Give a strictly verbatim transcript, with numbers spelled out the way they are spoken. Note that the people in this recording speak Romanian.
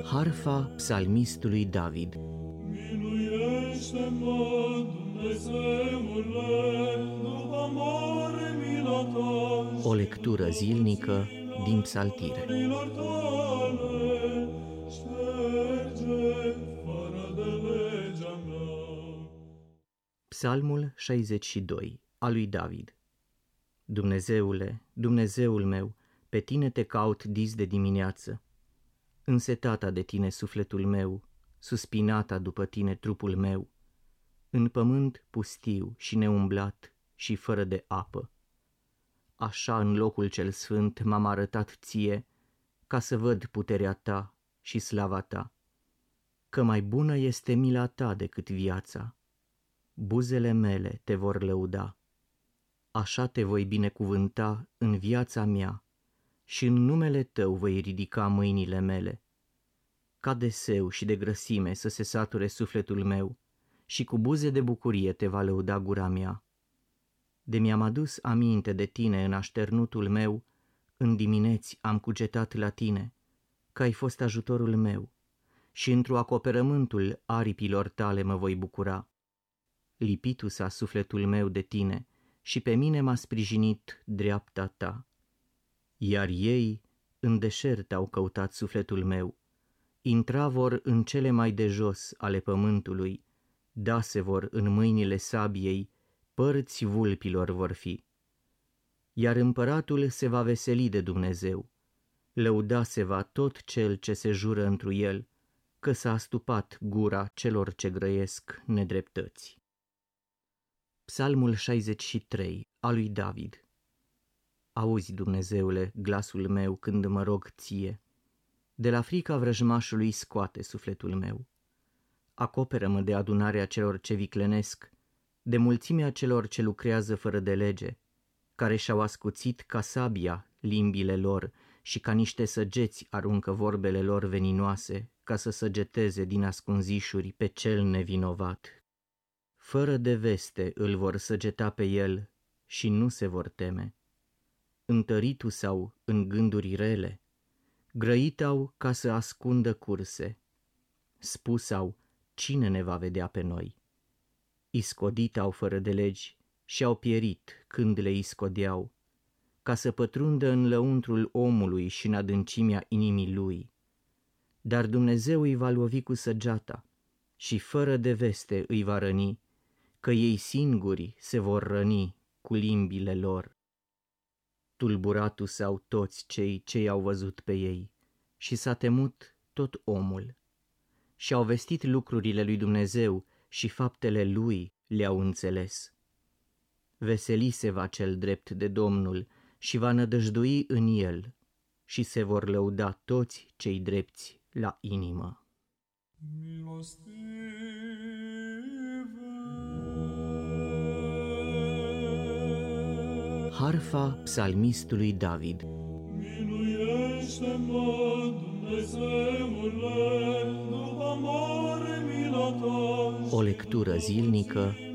Harfa psalmistului David. Miluiește-mă, Dumnezeule, după mare mila ta. O lectură zilnică din Psaltire. Milor tale, șterge fără de legea mea. Psalmul șaizeci și doi, al lui David. Dumnezeule, Dumnezeul meu, pe tine te caut dis de dimineață. Însetata de tine sufletul meu, suspinata după tine trupul meu, în pământ pustiu și neumblat și fără de apă. Așa în locul cel sfânt m-am arătat ție, ca să văd puterea ta și slava ta, că mai bună este mila ta decât viața. Buzele mele te vor lăuda. Așa te voi binecuvânta în viața mea și în numele tău voi ridica mâinile mele. Ca de seu și de grăsime să se sature sufletul meu și cu buze de bucurie te va lăuda gura mea. De mi-am adus aminte de tine în așternutul meu, în dimineți am cugetat la tine, că ai fost ajutorul meu, și într-o acoperământul aripilor tale mă voi bucura. Lipitu s-a sufletul meu de tine și pe mine m-a sprijinit dreapta ta. Iar ei în deșert au căutat sufletul meu, intra vor în cele mai de jos ale pământului, dase vor în mâinile sabiei, părți vulpilor vor fi. Iar împăratul se va veseli de Dumnezeu, lăuda se va tot cel ce se jură întru el, că s-a astupat gura celor ce grăiesc nedreptăți. Psalmul șaizeci și trei, al lui David. Auzi, Dumnezeule, glasul meu când mă rog ție. De la frica vrăjmașului scoate sufletul meu. Acoperă-mă de adunarea celor ce viclenesc, de mulțimea celor ce lucrează fără de lege, care și-au ascuțit ca sabia limbile lor și ca niște săgeți aruncă vorbele lor veninoase, ca să săgeteze din ascunzișuri pe cel nevinovat. Fără de veste îl vor săgeta pe el și nu se vor teme. Întăritu s-au în gânduri rele, grăit-au ca să ascundă curse, spus-au, cine ne va vedea pe noi? Iscodit-au fără de legi și-au pierit când le iscodeau, ca să pătrundă în lăuntrul omului și în adâncimea inimii lui. Dar Dumnezeu îi va lovi cu săgeata și fără de veste îi va răni, că ei singuri se vor răni cu limbile lor. Tulburatu s-au toți cei ce i-au văzut pe ei și s-a temut tot omul. Și-au vestit lucrurile lui Dumnezeu și faptele lui le-au înțeles. Veseli se va cel drept de Domnul și va nădăjdui în el și se vor lăuda toți cei drepți la inimă. Milostive. Harfa psalmistului David. Miluiește-mă, Dumnezeule, după mare mila ta. O lectură zilnică